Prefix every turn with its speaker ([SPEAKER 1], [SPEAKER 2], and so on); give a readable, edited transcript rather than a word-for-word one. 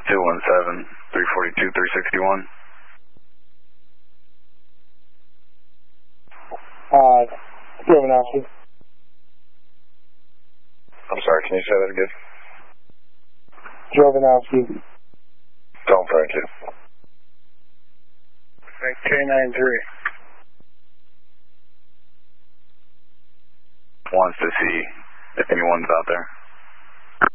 [SPEAKER 1] 217, 342, 361.
[SPEAKER 2] Jovanovski.
[SPEAKER 1] I'm sorry, can you say that again?
[SPEAKER 2] Jovanovski.
[SPEAKER 1] Don't thank you.
[SPEAKER 2] K93.
[SPEAKER 1] Wants to see if anyone's out there.